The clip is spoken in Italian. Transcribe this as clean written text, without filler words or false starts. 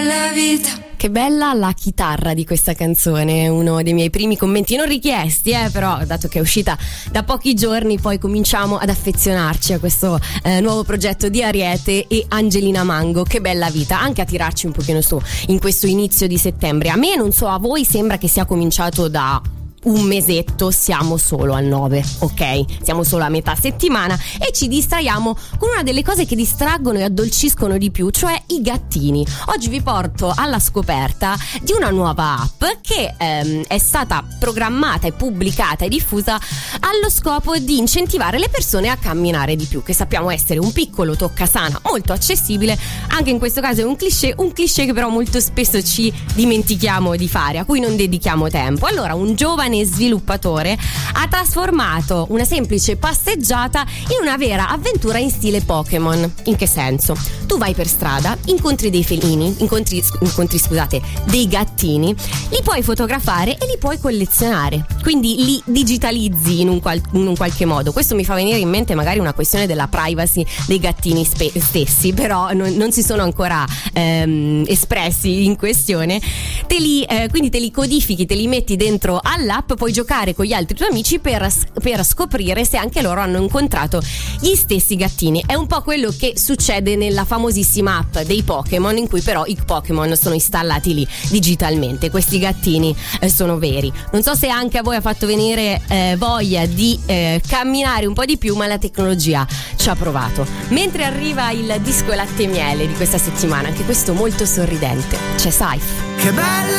bella vita. Che bella la chitarra di questa canzone, uno dei miei primi commenti non richiesti, però dato che è uscita da pochi giorni poi cominciamo ad affezionarci a questo nuovo progetto di Ariete e Angelina Mango. Che bella vita, anche a tirarci un pochino su in questo inizio di settembre. A me, non so, a voi sembra che sia cominciato da un mesetto, siamo solo al 9, ok? Siamo solo a metà settimana e ci distraiamo con una delle cose che distraggono e addolciscono di più, cioè i gattini. Oggi vi porto alla scoperta di una nuova app che è stata programmata e pubblicata e diffusa allo scopo di incentivare le persone a camminare di più, che sappiamo essere un piccolo toccasana molto accessibile. Anche in questo caso è un cliché che però molto spesso ci dimentichiamo di fare, a cui non dedichiamo tempo. Allora, un giovane sviluppatore ha trasformato una semplice passeggiata in una vera avventura in stile Pokémon. In che senso? Tu vai per strada, incontri dei felini, incontri dei gattini, li puoi fotografare e li puoi collezionare, quindi li digitalizzi in un qualche modo. Questo mi fa venire in mente magari una questione della privacy dei gattini stessi, però non si sono ancora espressi in questione. Quindi te li codifichi, te li metti dentro all'app, puoi giocare con gli altri tuoi amici per scoprire se anche loro hanno incontrato gli stessi gattini. È un po' quello che succede nella famosissima app dei Pokémon, in cui però i Pokémon sono installati lì digitalmente. Questi gattini sono veri. Non so se anche a voi ha fatto venire voglia di camminare un po' di più, ma la tecnologia ci ha provato. Mentre arriva il disco latte e miele di questa settimana, anche questo molto sorridente, c'è Saif. Che bella